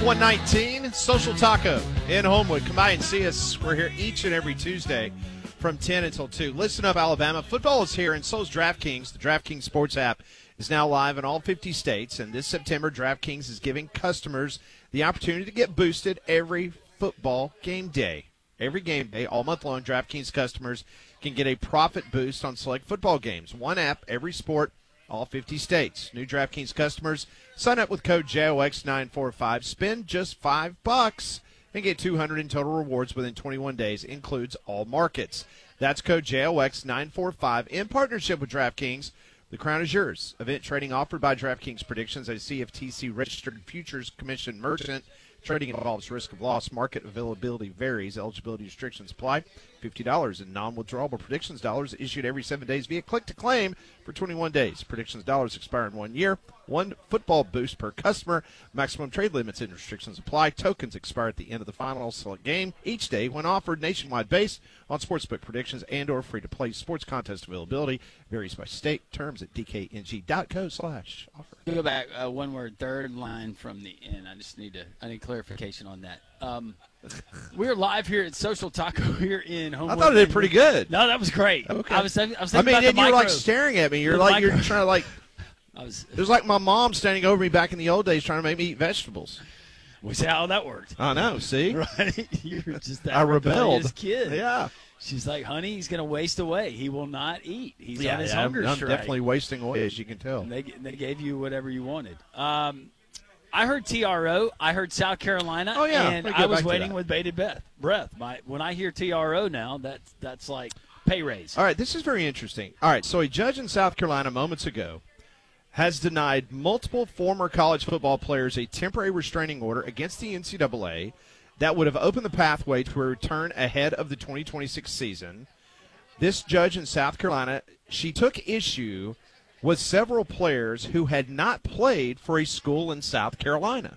119, Social Taco in Homewood. Come by and see us. We're here each and every Tuesday from 10 until 2. Listen up, Alabama. Football is here, and so is DraftKings. The DraftKings Sports app is now live in all 50 states, and this September, DraftKings is giving customers the opportunity to get boosted every football game day. Every game day, all month long, DraftKings customers can get a profit boost on select football games. One app, every sport, all 50 states. New DraftKings customers sign up with code JOX945. Spend just $5 and get $200 in total rewards within 21 days. Includes all markets. That's code JOX945 in partnership with DraftKings. The crown is yours. Event trading offered by DraftKings Predictions, a CFTC registered futures commission merchant. Trading involves risk of loss. Market availability varies. Eligibility restrictions apply. $50 in non-withdrawable predictions dollars issued every 7 days via click-to-claim for 21 days. Predictions dollars expire in 1 year. One football boost per customer. Maximum trade limits and restrictions apply. Tokens expire at the end of the final select game each day when offered nationwide based on sportsbook predictions and or free-to-play sports contest availability. Varies by state. Terms at dkng.co/offer. Go back one word, third line from the end. I need clarification on that. We're live here at Social Taco here in Homewood. I thought it did pretty good. No, that was great. Okay. I was thinking and about the you're like micro. staring at me. You're The like you're micro. trying to like. It It was like my mom standing over me back in the old days trying to make me eat vegetables. We see how that worked. I know. See, Right? You're just that I rebelled. rebellious kid. Yeah. She's like, honey, he's going to waste away. He will not eat. He's on his I'm hunger strike. definitely wasting away, as you can tell. And they gave you whatever you wanted. I heard TRO. I heard South Carolina. Oh, yeah. And Let me go I was back to waiting that. with bated breath. When I hear TRO now, that's like pay raise. All right, this is very interesting. All right, so a judge in South Carolina moments ago has denied multiple former college football players a temporary restraining order against the NCAA that would have opened the pathway to a return ahead of the 2026 season. This judge in South Carolina, she took issue with several players who had not played for a school in South Carolina.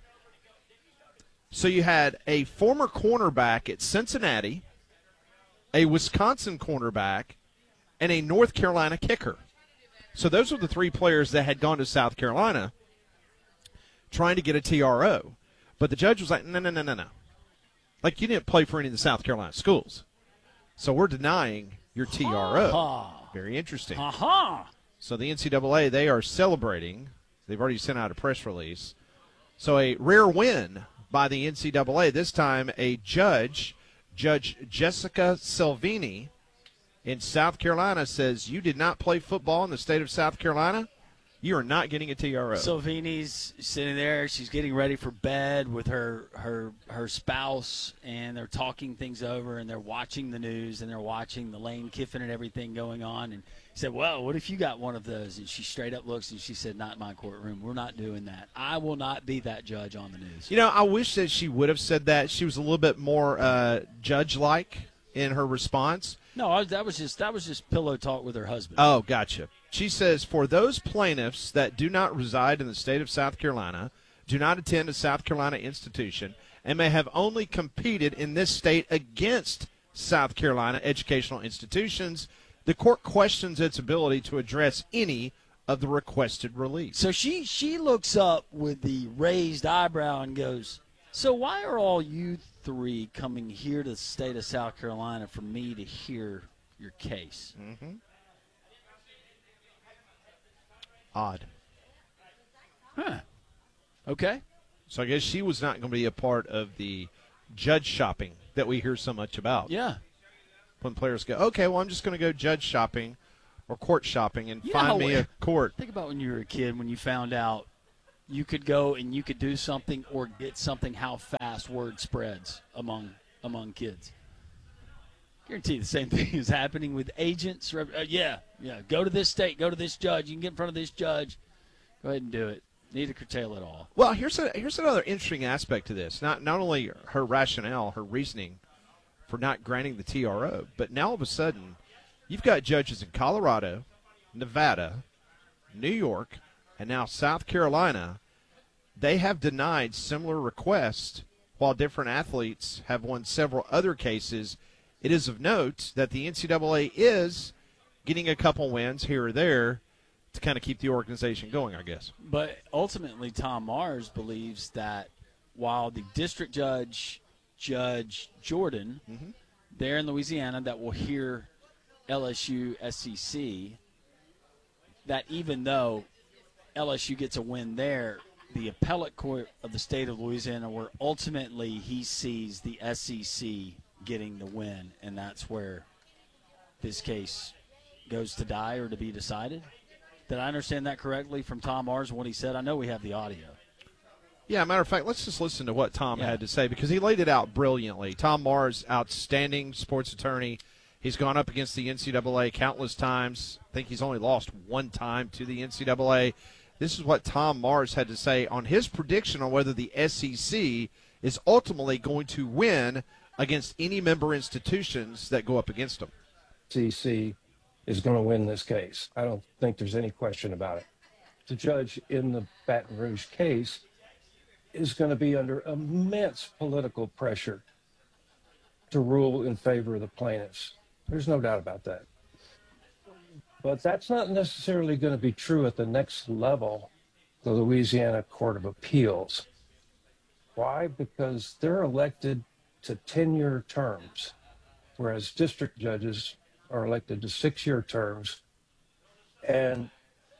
So you had a former cornerback at Cincinnati, a Wisconsin cornerback, and a North Carolina kicker. So those were the three players that had gone to South Carolina trying to get a TRO. But the judge was like, no. Like, you didn't play for any of the South Carolina schools. So we're denying your TRO. Very interesting. So the NCAA, they are celebrating. They've already sent out a press release. So a rare win by the NCAA. This time a Judge Jessica Salvini in South Carolina says, you did not play football in the state of South Carolina, you are not getting a TRO. Salvini's sitting there. She's getting ready for bed with her spouse, and they're talking things over, and they're watching the news, and they're watching the Lane Kiffin and everything going on. And he said, well, what if you got one of those? And she straight up looks, and she said, not in my courtroom. We're not doing that. I will not be that judge on the news. You know, I wish that she would have said that. She was a little bit more judge-like in her response. No, that was just pillow talk with her husband. Oh, gotcha. She says, for those plaintiffs that do not reside in the state of South Carolina, do not attend a South Carolina institution, and may have only competed in this state against South Carolina educational institutions, the court questions its ability to address any of the requested relief. So she looks up with the raised eyebrow and goes, so why are all you three coming here to the state of South Carolina for me to hear your case? Mm-hmm. Odd. Huh. Okay. So I guess she was not going to be a part of the judge shopping that we hear so much about. Yeah. When players go, okay, well, I'm just going to go judge shopping or court shopping and find me a court. Think about when you were a kid, when you found out you could go and you could do something or get something, how fast word spreads among kids. Guarantee the same thing is happening with agents. Yeah, go to this state, go to this judge. You can get in front of this judge. Go ahead and do it. Need to curtail it all. Well, here's another interesting aspect to this. Not only her rationale, her reasoning for not granting the TRO, but now all of a sudden you've got judges in Colorado, Nevada, New York, and now South Carolina. They have denied similar requests while different athletes have won several other cases. It is of note that the NCAA is getting a couple wins here or there to kind of keep the organization going, I guess. But ultimately, Tom Mars believes that while the district judge, Judge Jordan, there in Louisiana, that will hear LSU SEC, that even though LSU gets a win there, the appellate court of the state of Louisiana, where ultimately he sees the SEC getting the win, and that's where this case goes to die or to be decided. Did I understand that correctly from Tom Mars and what he said? I know we have the audio. Yeah, matter of fact, let's just listen to what Tom had to say, because he laid it out brilliantly. Tom Mars, outstanding sports attorney. He's gone up against the NCAA countless times. I think he's only lost one time to the NCAA. This is what Tom Mars had to say on his prediction on whether the SEC is ultimately going to win against any member institutions that go up against them. SEC is going to win this case. I don't think there's any question about it. The judge in the Baton Rouge case is going to be under immense political pressure to rule in favor of the plaintiffs. There's no doubt about that. But that's not necessarily going to be true at the next level, the Louisiana Court of Appeals. Why? Because they're elected to 10-year terms, whereas district judges are elected to 6-year terms. And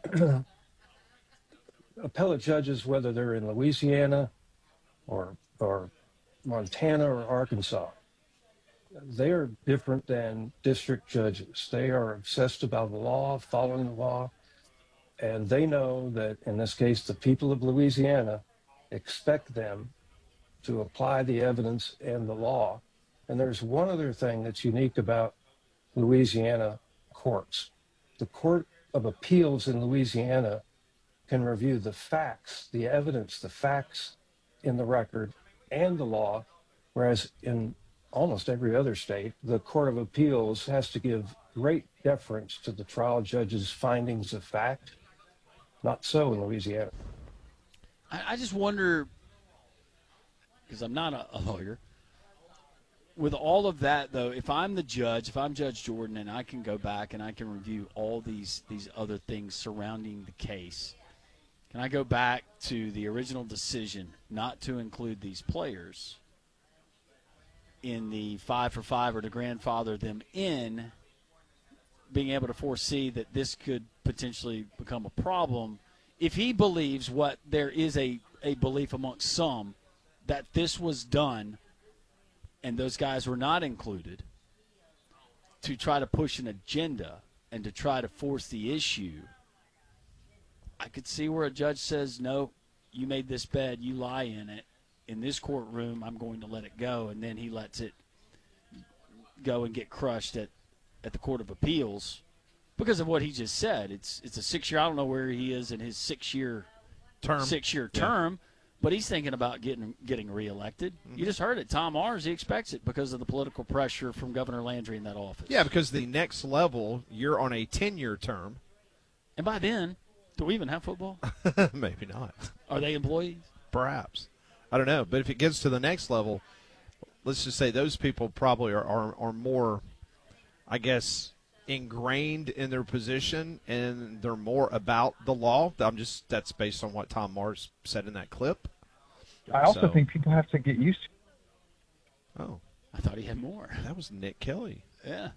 appellate judges, whether they're in Louisiana or Montana or Arkansas, they are different than district judges. They are obsessed about the law, following the law, and they know that, in this case, the people of Louisiana expect them to apply the evidence and the law. And there's one other thing that's unique about Louisiana courts. The Court of Appeals in Louisiana can review the facts, the evidence, the facts in the record and the law, whereas in almost every other state, the Court of Appeals has to give great deference to the trial judge's findings of fact. Not so in Louisiana. I just wonder, because I'm not a lawyer, with all of that, though, if I'm the judge, if I'm Judge Jordan, and I can go back and I can review all these other things surrounding the case, can I go back to the original decision not to include these players in the 5-for-5 or to grandfather them in, being able to foresee that this could potentially become a problem if he believes what there is a belief amongst some that this was done and those guys were not included to try to push an agenda and to try to force the issue. I could see where a judge says, no, you made this bed, you lie in it. In this courtroom, I'm going to let it go, and then he lets it go and get crushed at the Court of Appeals because of what he just said. It's a 6-year. I don't know where he is in his 6-year term, but he's thinking about getting reelected. You just heard it. Tom Mars, he expects it because of the political pressure from Governor Landry in that office. Yeah, because the next level, you're on a 10-year term. And by then, do we even have football? Maybe not. Are they employees? Perhaps. I don't know. But if it gets to the next level, let's just say those people probably are more, I guess, ingrained in their position, and they're more about the law. That's based on what Tom Mars said in that clip. I also think people have to get used to. Oh, I thought he had more. That was Nick Kelly. Yeah.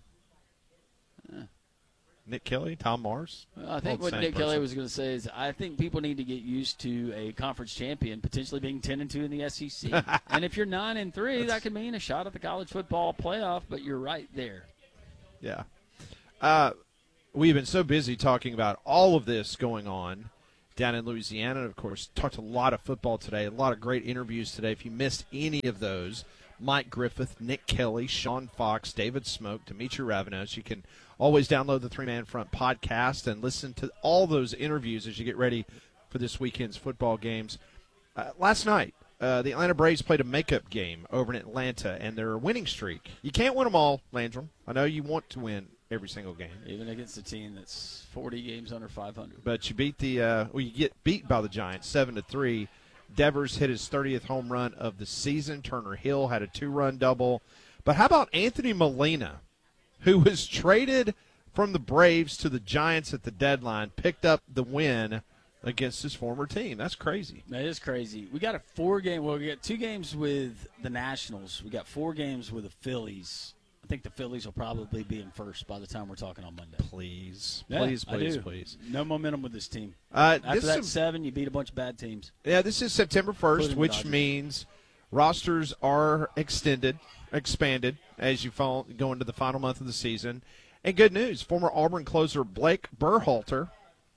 Nick Kelly, Tom Mars. Well, I think what Nick Kelly was going to say is I think people need to get used to a conference champion potentially being 10-2 in the SEC. And if you're 9-3, that could mean a shot at the college football playoff, but you're right there. Yeah. We've been so busy talking about all of this going on down in Louisiana. And, of course, talked a lot of football today, a lot of great interviews today. If you missed any of those, Mike Griffith, Nick Kelly, Sean Fox, David Smoke, Dimitri Ravenos, you can always download the Three Man Front podcast and listen to all those interviews as you get ready for this weekend's football games. Last night, the Atlanta Braves played a makeup game over in Atlanta, and their winning streak. You can't win them all, Landrum. I know you want to win every single game, even against a team that's 40 games under 500. But you beat you get beat by the Giants 7-3. Devers hit his 30th home run of the season. Turner Hill had a 2-run double. But how about Anthony Molina, who was traded from the Braves to the Giants at the deadline, picked up the win against his former team. That's crazy. That is crazy. We got a 4-game. Well, we got 2 games with the Nationals. We got 4 games with the Phillies. I think the Phillies will probably be in first by the time we're talking on Monday. Please. Yeah, Please. No momentum with this team. After that 7, you beat a bunch of bad teams. Yeah, this is September 1st, which means rosters are expanded as you go into the final month of the season. And good news, former Auburn closer Blake Burkhalter.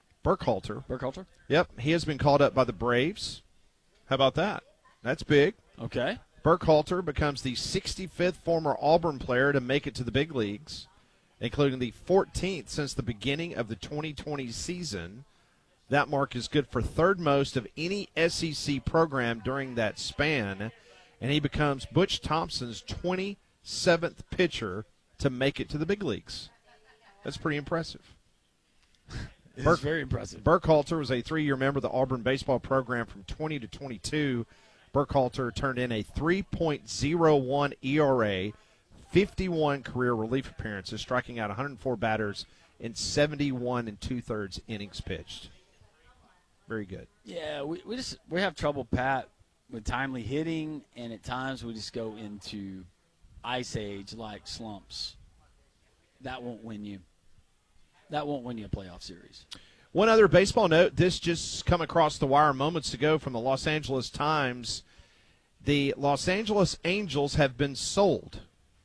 Yep, he has been called up by the Braves. How about that? That's big. Okay. Burkhalter becomes the 65th former Auburn player to make it to the big leagues, including the 14th since the beginning of the 2020 season. That mark is good for third most of any SEC program during that span, and he becomes Butch Thompson's 27th pitcher to make it to the big leagues. That's pretty impressive. It's very impressive. Burkhalter was a 3-year member of the Auburn baseball program from 20 to 22. Burkhalter turned in a 3.01 ERA, 51 career relief appearances, striking out 104 batters in 71 2/3 innings pitched. Very good. Yeah, we have trouble, Pat, with timely hitting, and at times we just go into ice age like slumps. That won't win you. That won't win you a playoff series. One other baseball note, this just come across the wire moments ago from the Los Angeles Times. The Los Angeles Angels have been sold.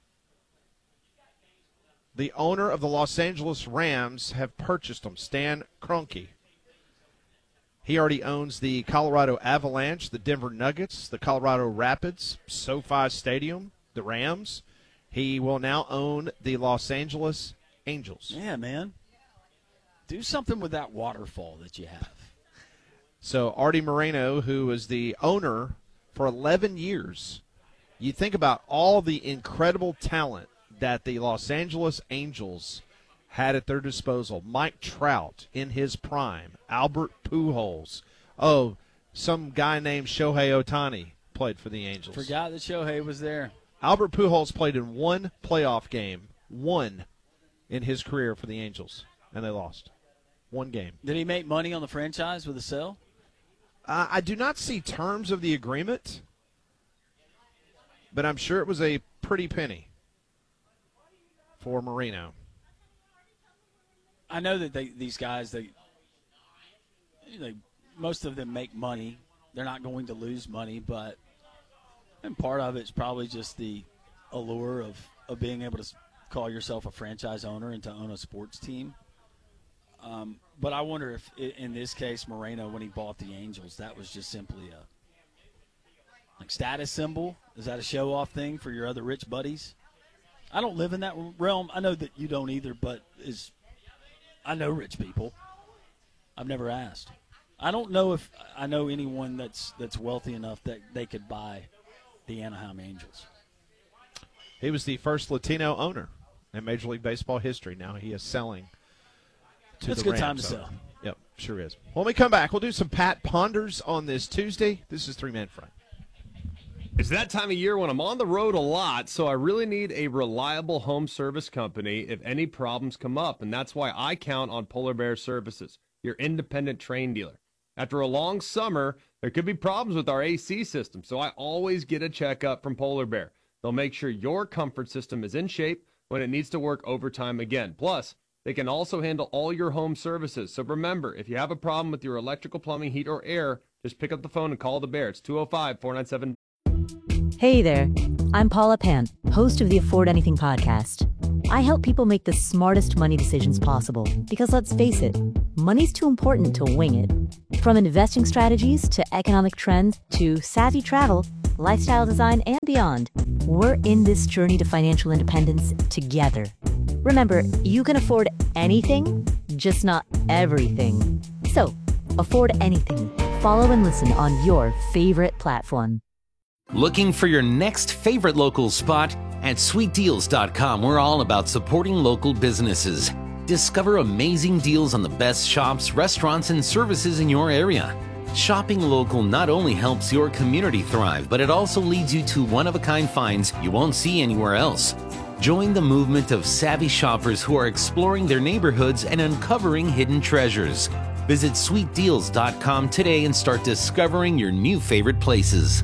The owner of the Los Angeles Rams have purchased them, Stan Kroenke. He already owns the Colorado Avalanche, the Denver Nuggets, the Colorado Rapids, SoFi Stadium, the Rams. He will now own the Los Angeles Angels. Yeah, man. Do something with that waterfall that you have. So Artie Moreno, who was the owner for 11 years, you think about all the incredible talent that the Los Angeles Angels had at their disposal. Mike Trout in his prime, Albert Pujols. Oh, some guy named Shohei Ohtani played for the Angels. Forgot that Shohei was there. Albert Pujols played in one playoff game, one in his career for the Angels, and they lost. One game. Did he make money on the franchise with the sale? I do not see terms of the agreement, but I'm sure it was a pretty penny for Marino. I know that these guys, most of them make money. They're not going to lose money, and part of it's probably just the allure of being able to call yourself a franchise owner and to own a sports team. But I wonder if, in this case, Moreno, when he bought the Angels, that was just simply a status symbol. Is that a show-off thing for your other rich buddies? I don't live in that realm. I know that you don't either, but I know rich people. I've never asked. I don't know if I know anyone that's wealthy enough that they could buy the Anaheim Angels. He was the first Latino owner in Major League Baseball history. Now he is selling to That's the a good Rams. time to sell. Yep, sure is. When we come back, we'll do some Pat Ponders on this Tuesday. This is Three Man Front. It's that time of year when I'm on the road a lot, so I really need a reliable home service company if any problems come up, and that's why I count on Polar Bear Services, your independent Trane dealer. After a long summer, there could be problems with our AC system, so I always get a checkup from Polar Bear. They'll make sure your comfort system is in shape when it needs to work overtime again. Plus, they can also handle all your home services. So remember, if you have a problem with your electrical, plumbing, heat, or air, just pick up the phone and call the Bear. It's 205-497. Hey there, I'm Paula Pant, host of the Afford Anything podcast. I help people make the smartest money decisions possible because let's face it, money's too important to wing it. From investing strategies to economic trends to savvy travel, lifestyle design, and beyond, we're in this journey to financial independence together. Remember, you can afford anything, just not everything. So, afford anything. Follow and listen on your favorite platform. Looking for your next favorite local spot? At sweetdeals.com, we're all about supporting local businesses. Discover amazing deals on the best shops, restaurants, and services in your area. Shopping local not only helps your community thrive, but it also leads you to one-of-a-kind finds you won't see anywhere else. Join the movement of savvy shoppers who are exploring their neighborhoods and uncovering hidden treasures. Visit sweetdeals.com today and start discovering your new favorite places.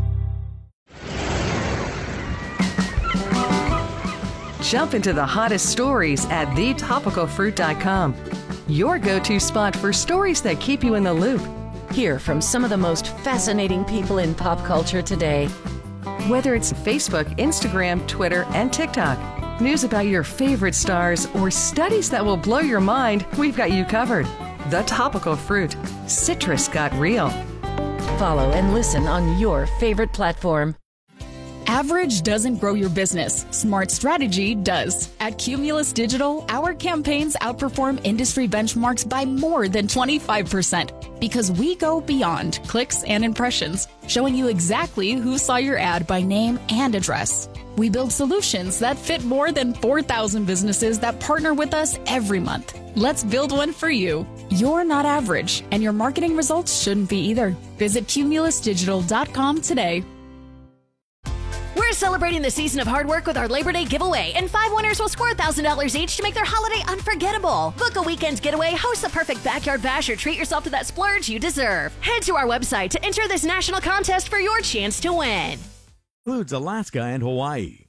Jump into the hottest stories at thetopicalfruit.com. Your go-to spot for stories that keep you in the loop. Hear from some of the most fascinating people in pop culture today. Whether it's Facebook, Instagram, Twitter, and TikTok, news about your favorite stars, or studies that will blow your mind, we've got you covered. The Topical Fruit. Citrus got real. Follow and listen on your favorite platform. Average doesn't grow your business. Smart strategy does. At Cumulus Digital, our campaigns outperform industry benchmarks by more than 25% because we go beyond clicks and impressions, showing you exactly who saw your ad by name and address. We build solutions that fit more than 4,000 businesses that partner with us every month. Let's build one for you. You're not average, and your marketing results shouldn't be either. Visit cumulusdigital.com today. We're celebrating the season of hard work with our Labor Day giveaway, and 5 winners will score $1,000 each to make their holiday unforgettable. Book a weekend getaway, host the perfect backyard bash, or treat yourself to that splurge you deserve. Head to our website to enter this national contest for your chance to win. Includes Alaska and Hawaii.